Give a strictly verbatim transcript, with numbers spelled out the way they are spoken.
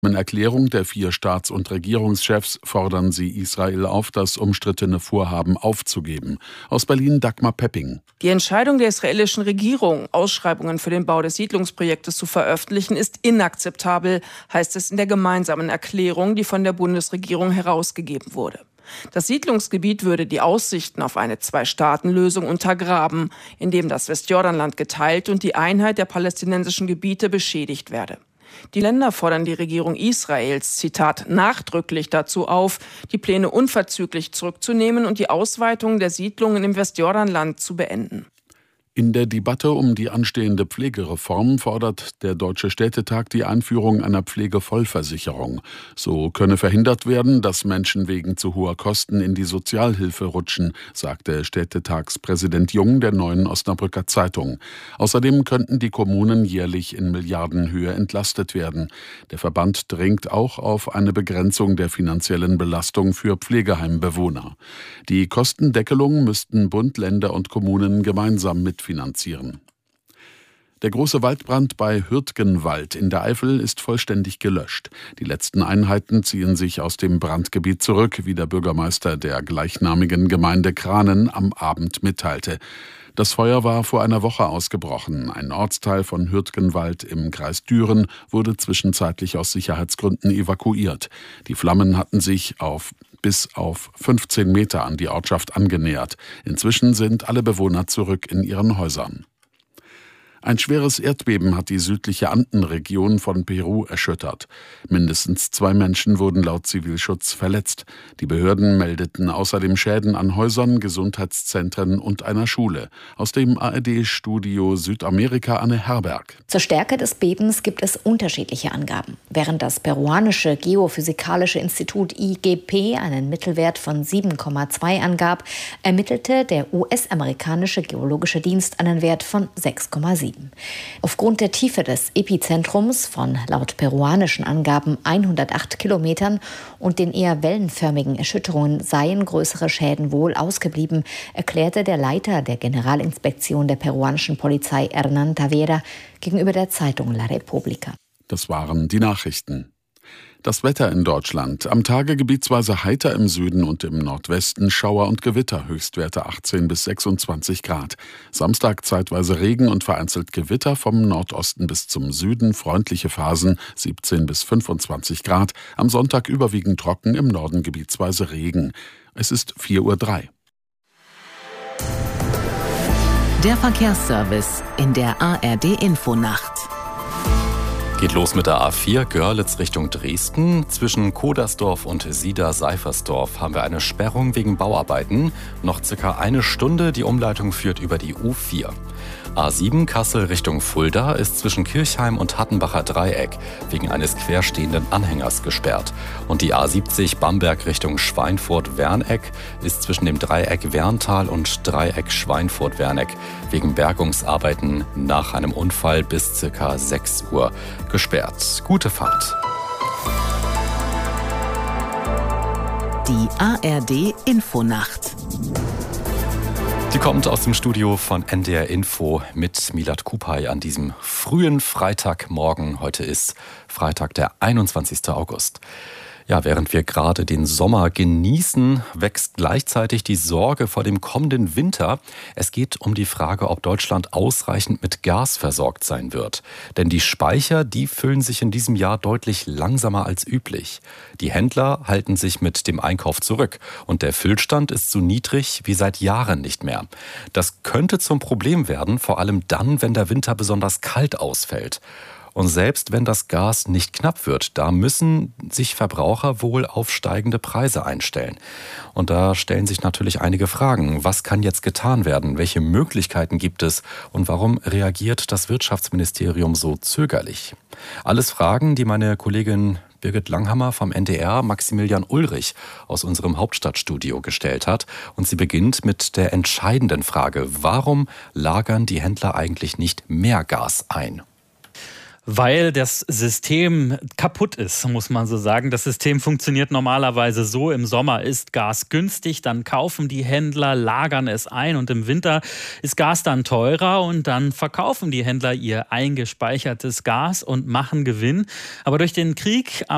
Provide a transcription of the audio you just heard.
In Erklärung der vier Staats- und Regierungschefs fordern sie Israel auf, das umstrittene Vorhaben aufzugeben. Aus Berlin Dagmar Pepping. Die Entscheidung der israelischen Regierung, Ausschreibungen für den Bau des Siedlungsprojektes zu veröffentlichen, ist inakzeptabel, heißt es in der gemeinsamen Erklärung, die von der Bundesregierung herausgegeben wurde. Das Siedlungsgebiet würde die Aussichten auf eine Zwei-Staaten-Lösung untergraben, indem das Westjordanland geteilt und die Einheit der palästinensischen Gebiete beschädigt werde. Die Länder fordern die Regierung Israels, Zitat, nachdrücklich dazu auf, die Pläne unverzüglich zurückzunehmen und die Ausweitung der Siedlungen im Westjordanland zu beenden. In der Debatte um die anstehende Pflegereform fordert der Deutsche Städtetag die Einführung einer Pflegevollversicherung. So könne verhindert werden, dass Menschen wegen zu hoher Kosten in die Sozialhilfe rutschen, sagte Städtetagspräsident Jung der Neuen Osnabrücker Zeitung. Außerdem könnten die Kommunen jährlich in Milliardenhöhe entlastet werden. Der Verband drängt auch auf eine Begrenzung der finanziellen Belastung für Pflegeheimbewohner. Die Kostendeckelung müssten Bund, Länder und Kommunen gemeinsam mit finanzieren. Der große Waldbrand bei Hürtgenwald in der Eifel ist vollständig gelöscht. Die letzten Einheiten ziehen sich aus dem Brandgebiet zurück, wie der Bürgermeister der gleichnamigen Gemeinde Kranen am Abend mitteilte. Das Feuer war vor einer Woche ausgebrochen. Ein Ortsteil von Hürtgenwald im Kreis Düren wurde zwischenzeitlich aus Sicherheitsgründen evakuiert. Die Flammen hatten sich auf bis auf fünfzehn Meter an die Ortschaft angenähert. Inzwischen sind alle Bewohner zurück in ihren Häusern. Ein schweres Erdbeben hat die südliche Andenregion von Peru erschüttert. Mindestens zwei Menschen wurden laut Zivilschutz verletzt. Die Behörden meldeten außerdem Schäden an Häusern, Gesundheitszentren und einer Schule. Aus dem A R D-Studio Südamerika Anne Herberg. Zur Stärke des Bebens gibt es unterschiedliche Angaben. Während das peruanische Geophysikalische Institut I G P einen Mittelwert von sieben Komma zwei angab, ermittelte der U S-amerikanische Geologische Dienst einen Wert von sechs Komma sieben. Aufgrund der Tiefe des Epizentrums von laut peruanischen Angaben hundertacht Kilometern und den eher wellenförmigen Erschütterungen seien größere Schäden wohl ausgeblieben, erklärte der Leiter der Generalinspektion der peruanischen Polizei Hernán Tavera gegenüber der Zeitung La Repubblica. Das waren die Nachrichten. Das Wetter in Deutschland. Am Tage gebietsweise heiter im Süden und im Nordwesten, Schauer und Gewitter, Höchstwerte achtzehn bis sechsundzwanzig Grad. Samstag zeitweise Regen und vereinzelt Gewitter, vom Nordosten bis zum Süden freundliche Phasen, siebzehn bis fünfundzwanzig Grad. Am Sonntag überwiegend trocken, im Norden gebietsweise Regen. Es ist vier Uhr drei. Der Verkehrsservice in der A R D-Infonacht. Geht los mit der A vier Görlitz Richtung Dresden. Zwischen Kodersdorf und Sieder-Seifersdorf haben wir eine Sperrung wegen Bauarbeiten. Noch circa eine Stunde. Die Umleitung führt über die U vier. A sieben Kassel Richtung Fulda ist zwischen Kirchheim und Hattenbacher Dreieck wegen eines querstehenden Anhängers gesperrt. Und die A siebzig Bamberg Richtung Schweinfurt-Werneck ist zwischen dem Dreieck Werntal und Dreieck Schweinfurt-Werneck wegen Bergungsarbeiten nach einem Unfall bis circa sechs Uhr gesperrt. Gute Fahrt. Die A R D-Infonacht. Die kommt aus dem Studio von N D R Info mit Milad Kupay an diesem frühen Freitagmorgen. Heute ist Freitag, der einundzwanzigster August. Ja, während wir gerade den Sommer genießen, wächst gleichzeitig die Sorge vor dem kommenden Winter. Es geht um die Frage, ob Deutschland ausreichend mit Gas versorgt sein wird. Denn die Speicher, die füllen sich in diesem Jahr deutlich langsamer als üblich. Die Händler halten sich mit dem Einkauf zurück und der Füllstand ist so niedrig wie seit Jahren nicht mehr. Das könnte zum Problem werden, vor allem dann, wenn der Winter besonders kalt ausfällt. Und selbst wenn das Gas nicht knapp wird, da müssen sich Verbraucher wohl auf steigende Preise einstellen. Und da stellen sich natürlich einige Fragen. Was kann jetzt getan werden? Welche Möglichkeiten gibt es? Und warum reagiert das Wirtschaftsministerium so zögerlich? Alles Fragen, die meine Kollegin Birgit Langhammer vom N D R Maximilian Ulrich aus unserem Hauptstadtstudio gestellt hat. Und sie beginnt mit der entscheidenden Frage: Warum lagern die Händler eigentlich nicht mehr Gas ein? Weil das System kaputt ist, muss man so sagen. Das System funktioniert normalerweise so: Im Sommer ist Gas günstig, dann kaufen die Händler, lagern es ein und im Winter ist Gas dann teurer und dann verkaufen die Händler ihr eingespeichertes Gas und machen Gewinn. Aber durch den Krieg am